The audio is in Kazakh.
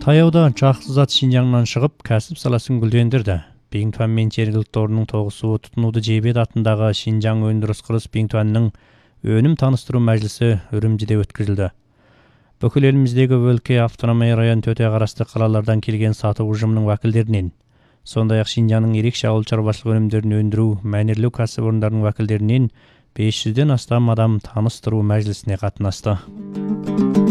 Таяуда жақсы зат Шинжаңнан шығып, кәсіп саласын гүлдендірді. Биңтуан мен жергілікті орнының тоғысуы тұтынуды жебет атындағы Шинжаң өндіріс құрылыс Биңтуанның өнім таныстыру мәжілісі Үрімжіде өткізілді. Бүкіл еліміздегі өлке автономия район төте қарасты қалалардан келген сату ұжымының уәкілдерінен, сондай-ақ Шинжаңның ерекше ауыл шаруашылық өнімдерін өндіру, мәнерлеу кәсіпорындарының уәкілдерінен 500-ден астам адам таныстыру мәжілісіне қатынасты.